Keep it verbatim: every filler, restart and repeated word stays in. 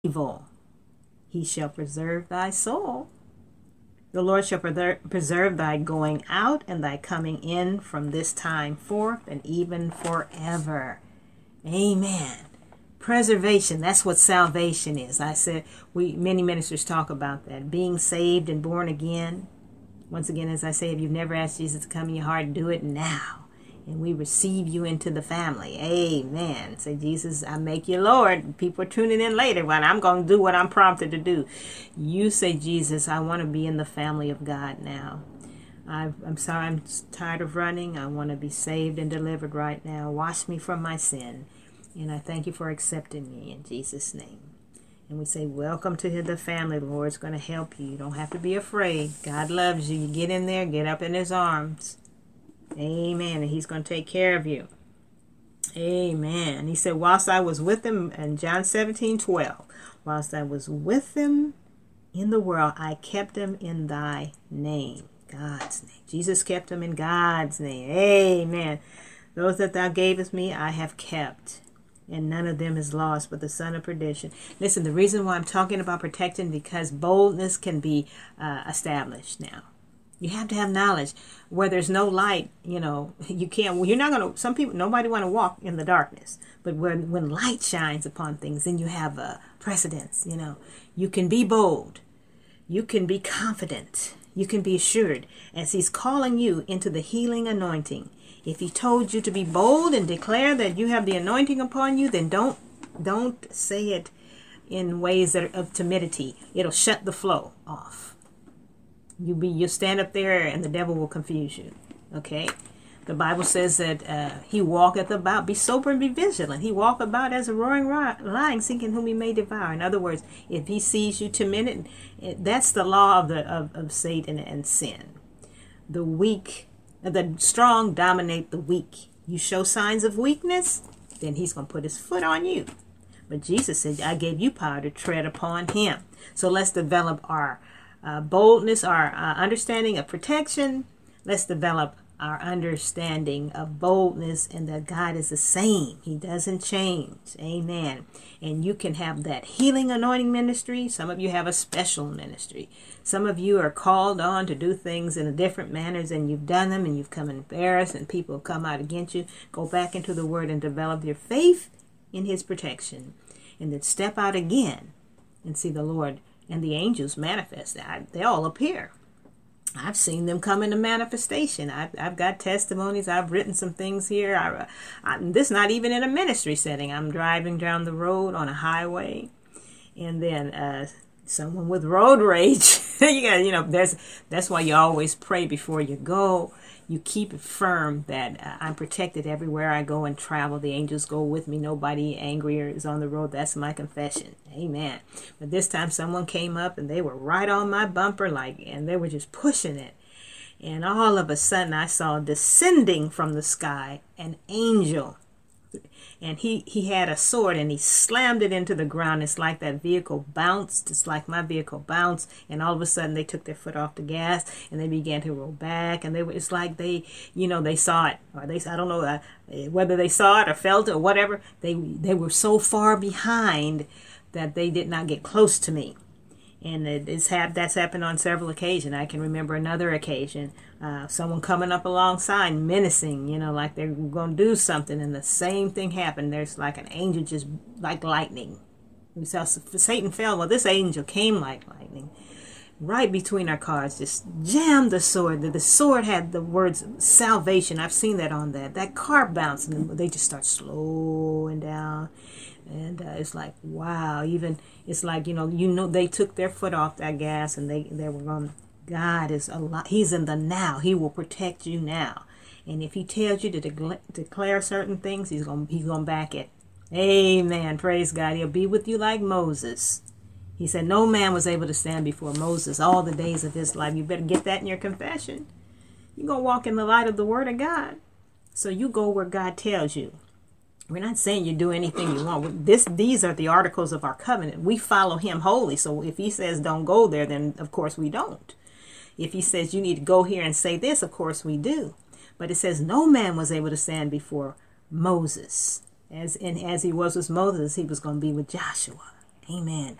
evil. He shall preserve thy soul. The Lord shall preserve thy going out and thy coming in from this time forth and even forever. Amen. Preservation, that's what salvation is. I said, we many ministers talk about that. Being saved and born again. Once again, as I say, if you've never asked Jesus to come in your heart, do it now. And we receive you into the family. Amen. Say, Jesus, I make you Lord. People are tuning in later. Well, I'm going to do what I'm prompted to do. You say, Jesus, I want to be in the family of God now. I've, I'm sorry, I'm tired of running. I want to be saved and delivered right now. Wash me from my sin. And I thank you for accepting me in Jesus' name. And we say, welcome to the family. The Lord's going to help you. You don't have to be afraid. God loves you. You get in there, get up in his arms. Amen. And he's going to take care of you. Amen. He said, whilst I was with them, in John seventeen twelve, whilst I was with them in the world, I kept them in thy name. God's name. Jesus kept them in God's name. Amen. Those that thou gavest me, I have kept. And none of them is lost, but the son of perdition. Listen, the reason why I'm talking about protection, because boldness can be uh, established now. You have to have knowledge. Where there's no light, you know, you can't, you're not going to, some people, nobody want to walk in the darkness. But when, when light shines upon things, then you have a precedence, you know. You can be bold. You can be confident. You can be assured as he's calling you into the healing anointing. If he told you to be bold and declare that you have the anointing upon you, then don't, don't say it in ways that are of timidity. It'll shut the flow off. You be you stand up there and the devil will confuse you. Okay? The Bible says that uh, he walketh about, be sober and be vigilant. He walk about as a roaring lion, seeking whom he may devour. In other words, if he sees you timid, that's the law of the of, of Satan and sin. The weak, the strong dominate the weak. You show signs of weakness, then he's going to put his foot on you. But Jesus said, I gave you power to tread upon him. So let's develop our Uh, boldness, our uh, understanding of protection. Let's develop our understanding of boldness and that God is the same. He doesn't change. Amen. And you can have that healing anointing ministry. Some of you have a special ministry. Some of you are called on to do things in a different manners and you've done them and you've come embarrassed and people have come out against you. Go back into the word and develop your faith in his protection. And then step out again and see the Lord and the angels manifest. They all appear. I've seen them come into manifestation. I've, I've got testimonies. I've written some things here. I, I, this not even in a ministry setting. I'm driving down the road on a highway, and then uh, someone with road rage. you got, you know, that's that's why you always pray before you go. You keep it firm that uh, I'm protected everywhere I go and travel. The angels go with me. Nobody angrier is on the road. That's my confession. Amen. But this time someone came up and they were right on my bumper, like, and they were just pushing it. And all of a sudden I saw descending from the sky an angel. And he, he had a sword and he slammed it into the ground. It's like that vehicle bounced. It's like my vehicle bounced. And all of a sudden they took their foot off the gas and they began to roll back. And they were, it's like they, you know, they saw it. Or they, I don't know uh, whether they saw it or felt it or whatever. They, they were so far behind that they did not get close to me. And it, it's had, that's happened on several occasions. I can remember another occasion, uh, someone coming up alongside, menacing, you know, like they're going to do something, and the same thing happened. There's like an angel just like lightning. We saw Satan fell. Well, this angel came like lightning, right between our cars, just jammed the sword. The, the sword had the words salvation. I've seen that on that. That car bounced, and they just start slowing down. And uh, it's like, wow, even, it's like, you know, you know, they took their foot off that gas and they, they were going, God is alive. He's in the now. He will protect you now. And if he tells you to de- declare certain things, he's going he's going to back it. Amen. Praise God. He'll be with you like Moses. He said no man was able to stand before Moses all the days of his life. You better get that in your confession. You're going to walk in the light of the word of God. So you go where God tells you. We're not saying you do anything you want. This, these are the articles of our covenant. We follow him wholly. So if he says don't go there, then of course we don't. If he says you need to go here and say this, of course we do. But it says no man was able to stand before Moses. As and as he was with Moses, he was going to be with Joshua. Amen.